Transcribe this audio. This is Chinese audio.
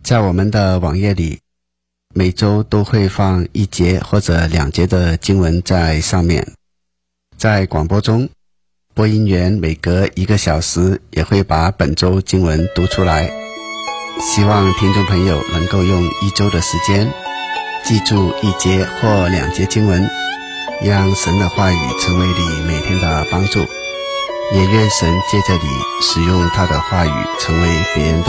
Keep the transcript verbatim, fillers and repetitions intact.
在我们的网页里，每周都会放一节或者两节的经文在上面。在广播中，播音员每隔一个小时也会把本周经文读出来。希望听众朋友能够用一周的时间记住一节或两节经文，让神的话语成为你每天的帮助，也愿神借着你使用他的话语成为别人的